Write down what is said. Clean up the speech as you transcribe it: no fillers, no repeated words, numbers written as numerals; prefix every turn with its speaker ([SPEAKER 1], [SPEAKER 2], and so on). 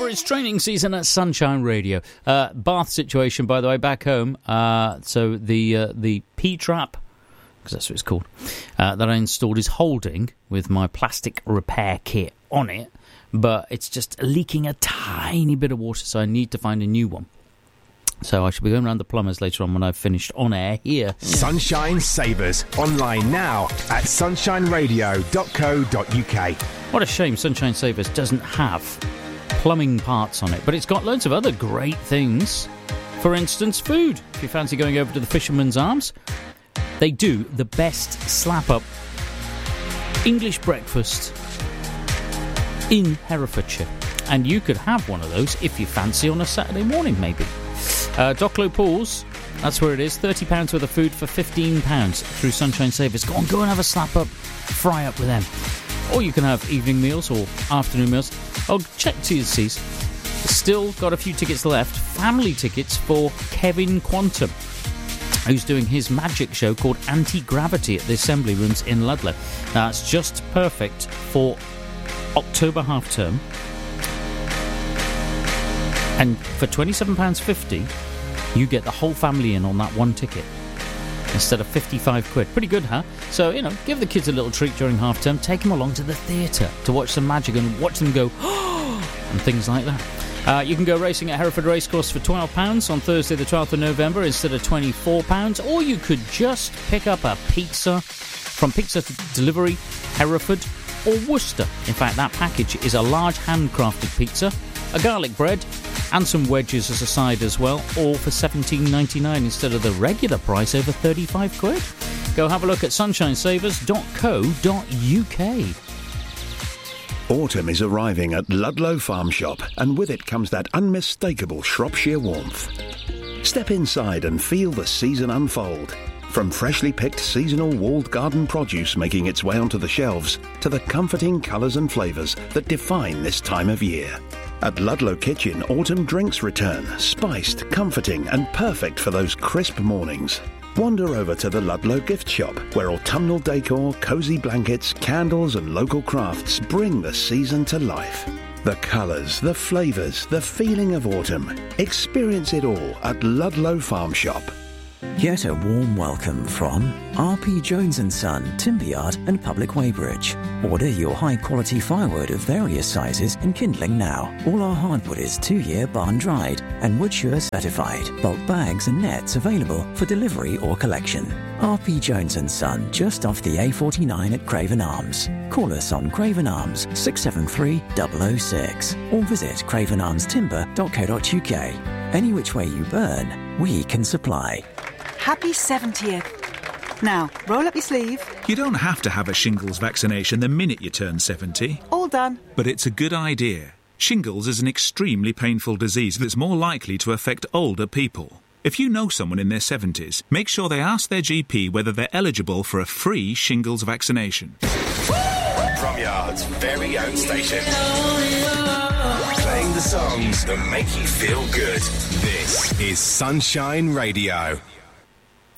[SPEAKER 1] Remember, it's training season at Sunshine Radio. Bath situation, by the way, back home. So the P-trap, because that's what it's called, that I installed is holding with my plastic repair kit on it, but it's just leaking a tiny bit of water, so I need to find a new one. So I shall be going around the plumbers later on when I've finished on air here.
[SPEAKER 2] Sunshine Savers, online now at sunshineradio.co.uk.
[SPEAKER 1] What a shame Sunshine Savers doesn't have plumbing parts on it, but it's got loads of other great things. For instance, food. If you fancy going over to the Fisherman's Arms, they do the best slap-up English breakfast in Herefordshire. And you could have one of those if you fancy on a Saturday morning, maybe. Docklow Pools, that's where it is. £30 worth of food for £15 through Sunshine Savers. Go and have a slap-up, fry up with them. Or you can have evening meals or afternoon meals. Oh, check T&Cs. Still got a few tickets left. Family tickets for Kevin Quantum, who's doing his magic show called Anti-Gravity at the Assembly Rooms in Ludlow. Now, it's just perfect for October half-term. And for £27.50, you get the whole family in on that one ticket instead of 55 quid. Pretty good, huh? So, give the kids a little treat during half-term. Take them along to the theatre to watch some magic and watch them go, and things like that. You can go racing at Hereford Racecourse for £12 on Thursday the 12th of November instead of £24. Or you could just pick up a pizza from Pizza Delivery, Hereford or Worcester. In fact, that package is a large handcrafted pizza, a garlic bread, and some wedges as a side as well, all for $17.99 instead of the regular price over 35 quid. Go have a look at sunshinesavers.co.uk.
[SPEAKER 3] Autumn is arriving at Ludlow Farm Shop, and with it comes that unmistakable Shropshire warmth. Step inside and feel the season unfold. From freshly picked seasonal walled garden produce making its way onto the shelves, to the comforting colours and flavours that define this time of year. At Ludlow Kitchen, autumn drinks return, spiced, comforting and perfect for those crisp mornings. Wander over to the Ludlow Gift Shop, where autumnal decor, cosy blankets, candles and local crafts bring the season to life. The colours, the flavours, the feeling of autumn. Experience it all at Ludlow Farm Shop.
[SPEAKER 4] Get a warm welcome from R.P. Jones & Son, Timberyard and Public Weybridge. Order your high-quality firewood of various sizes and kindling now. All our hardwood is 2-year barn-dried and Woodsure certified. Bulk bags and nets available for delivery or collection. R.P. Jones & Son, just off the A49 at Craven Arms. Call us on Craven Arms 673 006 or visit cravenarmstimber.co.uk. Any which way you burn, we can supply.
[SPEAKER 5] Happy 70th. Now, roll up your sleeve.
[SPEAKER 6] You don't have to have a shingles vaccination the minute you turn 70.
[SPEAKER 5] All done.
[SPEAKER 6] But it's a good idea. Shingles is an extremely painful disease that's more likely to affect older people. If you know someone in their 70s, make sure they ask their GP whether they're eligible for a free shingles vaccination.
[SPEAKER 2] From Yard's very own station. Playing the songs that make you feel good. This is Sunshine Radio.